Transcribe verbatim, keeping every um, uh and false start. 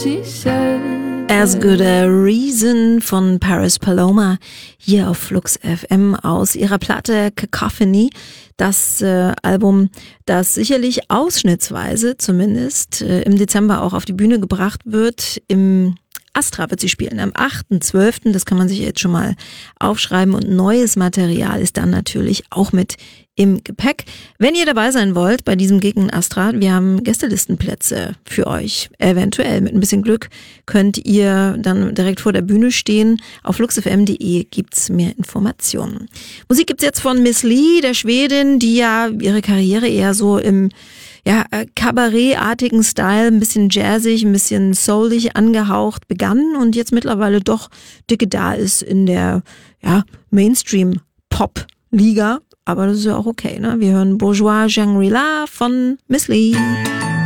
As Good a Reason von Paris Paloma hier auf Flux F M aus ihrer Platte Cacophony. Das äh, Album, das sicherlich ausschnittsweise zumindest äh, im Dezember auch auf die Bühne gebracht wird. Im Astra wird sie spielen am achten zwölften Das kann man sich jetzt schon mal aufschreiben. Und neues Material ist dann natürlich auch mit im Gepäck. Wenn ihr dabei sein wollt bei diesem Gig in Astra, wir haben Gästelistenplätze für euch. Eventuell mit ein bisschen Glück könnt ihr dann direkt vor der Bühne stehen. Auf fluxfm punkt de gibt's mehr Informationen. Musik gibt's jetzt von Miss Li, der Schwedin, die ja ihre Karriere eher so im ja, Kabarettartigen Style, ein bisschen jazzig, ein bisschen soulig angehaucht begann und jetzt mittlerweile doch dicke da ist in der ja, Mainstream-Pop-Liga. Aber das ist ja auch okay, ne? Wir hören Bourgeois Shangri-La von Miss Li.